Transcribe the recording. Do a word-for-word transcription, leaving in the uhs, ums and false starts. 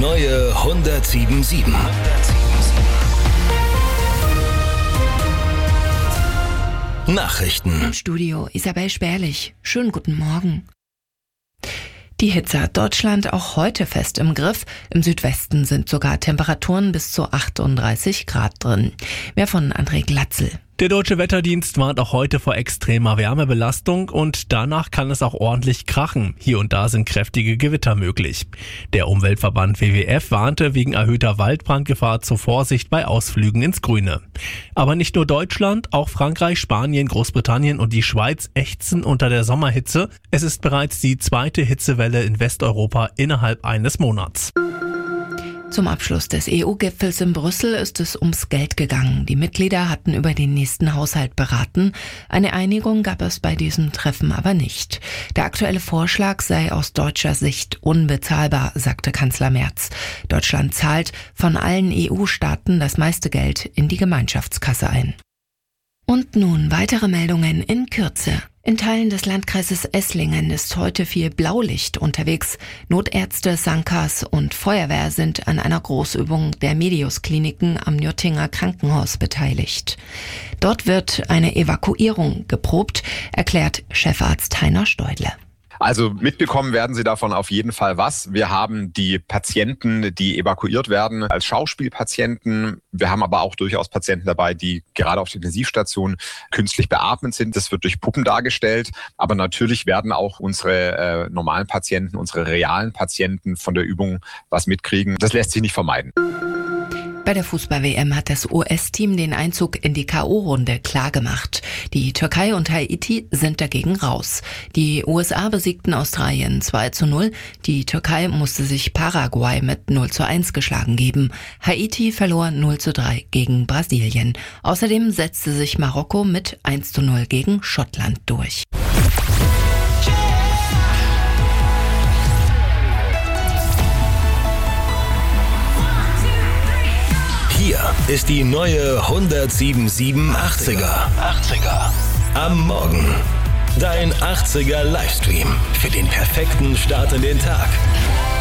neue hundertsieben sieben. Nachrichten. Im Studio Isabel Spärlich. Schönen guten Morgen. Die Hitze hat Deutschland auch heute fest im Griff. Im Südwesten sind sogar Temperaturen bis zu achtunddreißig Grad drin. Mehr von André Glatzel. Der Deutsche Wetterdienst warnt auch heute vor extremer Wärmebelastung und danach kann es auch ordentlich krachen. Hier und da sind kräftige Gewitter möglich. Der Umweltverband W W F warnte wegen erhöhter Waldbrandgefahr zur Vorsicht bei Ausflügen ins Grüne. Aber nicht nur Deutschland, auch Frankreich, Spanien, Großbritannien und die Schweiz ächzen unter der Sommerhitze. Es ist bereits die zweite Hitzewelle in Westeuropa innerhalb eines Monats. Zum Abschluss des E U-Gipfels in Brüssel ist es ums Geld gegangen. Die Mitglieder hatten über den nächsten Haushalt beraten. Eine Einigung gab es bei diesem Treffen aber nicht. Der aktuelle Vorschlag sei aus deutscher Sicht unbezahlbar, sagte Kanzler Merz. Deutschland zahlt von allen E U-Staaten das meiste Geld in die Gemeinschaftskasse ein. Und nun weitere Meldungen in Kürze. In Teilen des Landkreises Esslingen ist heute viel Blaulicht unterwegs. Notärzte, Sankas und Feuerwehr sind an einer Großübung der Medius-Kliniken am Nürtinger Krankenhaus beteiligt. Dort wird eine Evakuierung geprobt, erklärt Chefarzt Heiner Steudle. Also mitbekommen werden Sie davon auf jeden Fall was. Wir haben die Patienten, die evakuiert werden, als Schauspielpatienten. Wir haben aber auch durchaus Patienten dabei, die gerade auf der Intensivstation künstlich beatmet sind. Das wird durch Puppen dargestellt. Aber natürlich werden auch unsere äh, normalen Patienten, unsere realen Patienten von der Übung was mitkriegen. Das lässt sich nicht vermeiden. Bei der Fußball-W M hat das U S-Team den Einzug in die K O-Runde klargemacht. Die Türkei und Haiti sind dagegen raus. Die U S A besiegten Australien zwei zu null. Die Türkei musste sich Paraguay mit null zu eins geschlagen geben. Haiti verlor null zu drei gegen Brasilien. Außerdem setzte sich Marokko mit eins zu null gegen Schottland durch. Hier ist die neue hundertsieben sieben achtziger. Am Morgen. Dein achtziger Livestream für den perfekten Start in den Tag.